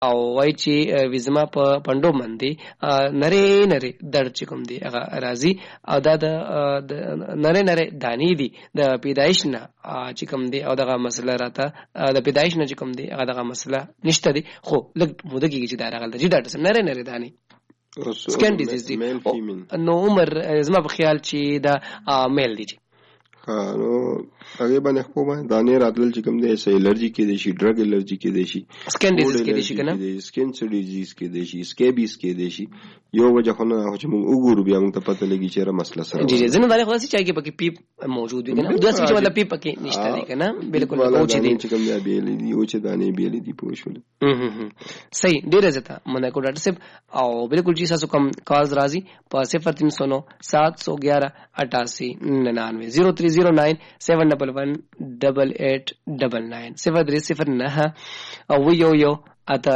او وای چې وزما په پندو باندې نری درد چې کوم دی هغه راځي او دا د نری دانی دي د پیدایش نه چې کوم دی او دغه مسله راته د پیدایش نه چې کوم دی هغه دغه مسله نشته دی خو لږ موده کېږي چې دا راغله چې ډاکټر صاحب نری دانی سکن ډیزیز دی نو عمر زما په خیال چې دا میل دی نو هغه باندې خو باندې دانې راتل چې کوم دی سې الرجی کې دی شي ډرګ الرجی کې دی شي سکن ډیزیز کې دی شي کنه سکن ډیزیز کې دی شي سکیبیز کې دی شي یو وجه خو نه چې موږ وګورو بیا موږ ته پته لګي چې را مسله سره جی زنه باندې خو چې کې پکې پیپ موجود دي کنه دا څه مطلب پیپ پکې نشته دی کنه بالکل او چې دی چې کوم دی بیل دی او چې دانې بیل دی پوه شول صحیح ډیر زته منه کو ډاکټر صاحب او بالکل چې تاسو کوم کالز راځي په 0309 711 8899 0309 7118899 0309 او یو اته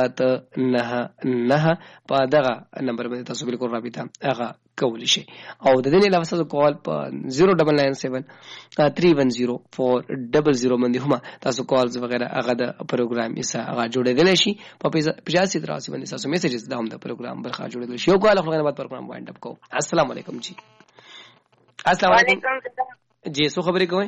په دغه نمبر باندې تاسو بالکل رابطه هغه کولی شي او د دې علاوه تاسو کال په 0997 310 400 باندې هم تاسو کالز وغیرہ هغه د پروګرام ایسه هغه جوړیدل شي په 85 تراسی باندې تاسو میسجز د هم د پروګرام برخه جوړیدل شي یو کال خلک بعد پروګرام وایند اپ کو السلام علیکم جی السلام علیکم جی سو خبرې کوئ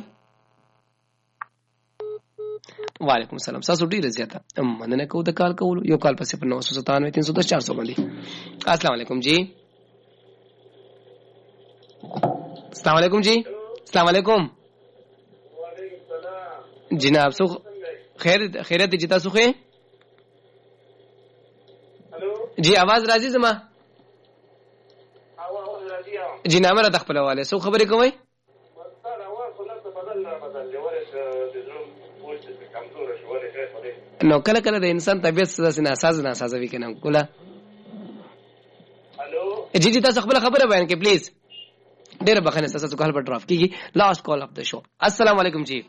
وعلیکم السلام تاسو ډیر زیاته مننه کوم د کال کول یو کال په 0997 310 400 باندې السلام علیکم جی السلام علیکم جی السلام علیکم وعلیکم السلام جناب سو خیرت جی تاسو خو هلو جی आवाज راځي زما आवाज راځي جی نامه را تخپل والے سو خبرې کوئ نو کله کله د انسان طبيعت څه ناساز وي کنه کوله هلو جی تاسو خپل خبره بیان کړئ پلیز ډیر بخنه تاسو کال پر ډراف کیږي لاست کال اف د شو السلام علیکم جی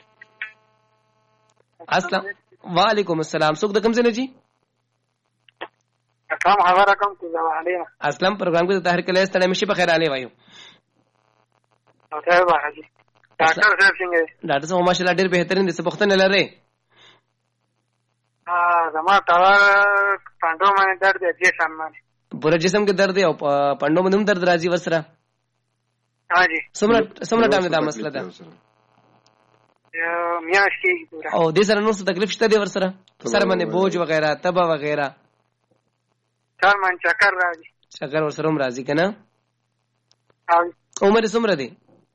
السلام وعلیکم السلام څوک د کوم ځای نه جی کوم خبره کوم څه علي اسلام پروګرام کې طاهر کله ستنه مشي په خیر علي وایو او ته وایي ډاکټر صاحب څنګه ډاکټر صاحب ماشاءالله ډیر بهترین دي څه پختنه لره زما ټاور پاندو باندې درد دی جسم باندې پورا جسم کې درد دی او پاندو باندې هم درد راځي وسره ها جی سمره ټایم دا مسله ده میاش کې او دې سره نو څه تکلیف شته دی ورسره سره باندې بوج وغیرہ تبا وغیرہ سر من چکر راځي چکر ورسره هم راځي کنه او عمر څومره دی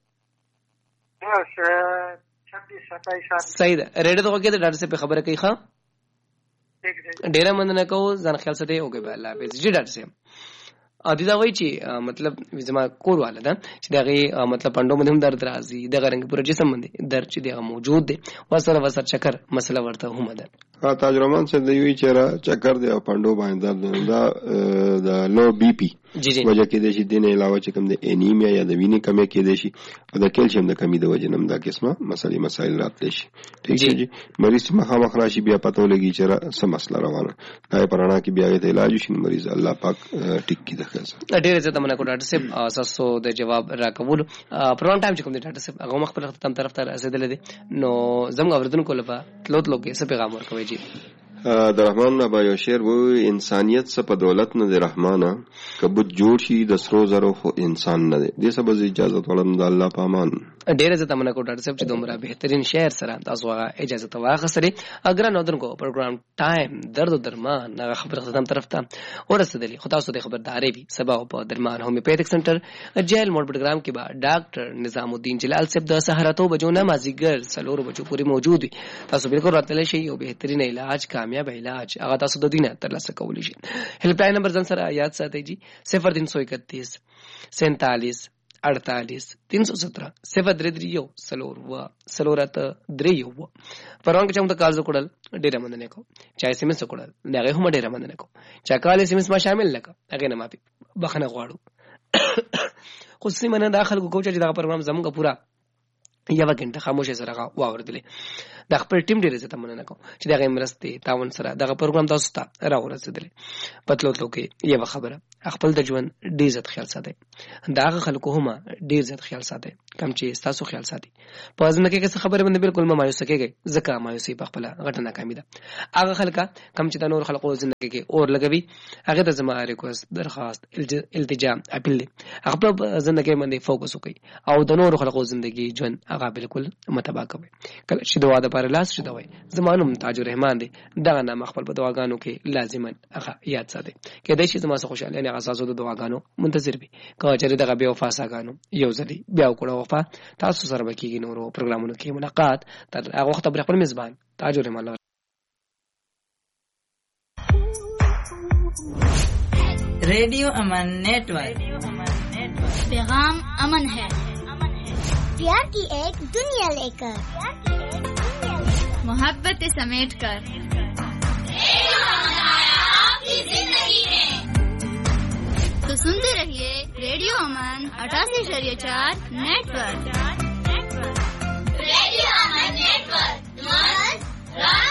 26 27 سال صحیح ده ریډیو ته وګورئ ډاکټر صاحب خبره کوي ښا ډیره مننه کوم ځان خیال سره اوګه به الله حافظ جی ډاکټر صاحب ا دې دا وایي چې مطلب زما کور والا ده چې دغه مطلب پندو باندې هم درد راځي دغه رنګ پورا جسم باندې درد چې دغه موجود دی وسره چکر مسله ورته هم ده تاج رحمان صاحب دی وی چیرې چکر دی او پندو باندې درد دا د لو بی پی وجه کې د شي دین علاوه چې کوم د انیمیا یا د وینې کمی کې دی شي او د کیلشیم د کمی د وجه نم دا قسمه مسائل راتلی شي ٹھیک ہے جی مریض مخامخ راشي بیا پته ولګي چې څه مسله روانه دا پرانا کې بیا ته علاج شي مریض الله پاک ټیک کی د خیر ډیره زه تمنه کو ډاکټر صاحب اساسو د جواب راکول پروګرام ټایم چې کوم دی ډاکټر صاحب هغه مخ په ختم طرف ته رسیدل دي نو زموږ اوردونکو لپاره تلوت څه پیغام ورکوي جی د رحمان بابا یو شعر وایي انسانیت څه په دولت نه دی رحمانه کبوت جوړ شي د سرو زرو خو انسان نه دی دې سبا اجازه غواړم د الله په امان ډیره زه تمنه کوم ډاکټر صاحب چې دومره بهترین شعر سره تاسو هغه اجازه ته واخلئ اگر نو درنګو پروګرام ټایم درد و درمان هغه خبر ختم طرف ته ورسېدلی خو تاسو د خبرداري به سبا په درمان هومیوپیتھک سنټر جیل موډ پروګرام کې به ډاکټر نظام الدین جلال صاحب د سحراتو بجو نه مازیګر سلور بجو پوری موجود وي تاسو بالکل راتلی شي یو بهترین علاج کامیاب علاج هغه تاسو د دینه تر لاسه کولی شي هیلپ لاین نمبر ځان سره یاد ساتئ جی 0331 47 48 317 033 سلورات دریو پرون کې چې موږ کال وکړل ډیره مننه کوم چا اس ام اس وکړل دغه هم ډیره مننه کوم چا کال اس ام اس ما شامل لکه هغه نه مافي بخنه غواړو خصوصي مننه داخل کو چې دا پروګرام زموږ پورا یو غنټه خاموشه سره واوردلې د خپل ټیم ډیر عزت مننه کوم چې دغه مرستې تاون سره دغه پروګرام تاسو ته راورسېدل. پتلوتلو کې یو خبره خپل د ژوند ډیر عزت خیال ساتي. داغه خلکو هم ډیر عزت خیال ساتي کم چې تاسو خیال ساتي. په ځنه کې څه خبره باندې بالکل مایوس کېږي ځکه مایوسي په خپل غټه ناکامي ده. هغه خلک کم چې د نور خلکو ژوند کې اور لګوي هغه د زما ریکوست درخواست التجا اپیل دی هغه په ژوند کې باندې فوکس وکړي او د نور خلکو ژوندۍ ژوند هغه بالکل متبا کوي. کله چې دعا د پر لاس شي دوی زمانوم تاج الرحمن دی دغه نام خپل په دعاګانو کې لازما هغه یاد ساتي. کې د شي زما څخه خوشاله نه اساسو د دعاګانو منتظر وي. کله چې دغه بیا وفاساګانو یو ځلې بیا وکړو وفا تاسو سره بکیږي نورو پروګرامونو کې ملاقات تر هغه وخت پر خپل میزبان تاج الرحمن. रेडियो अमन नेटवर्क पैगाम अमन है प्यार की एक दुनिया लेकर मोहब्बत समेट कर आपकी जिंदगी में तो सुनते रहिए रेडियो अमन 88.4 नेटवर्क रेडियो अमन नेटवर्क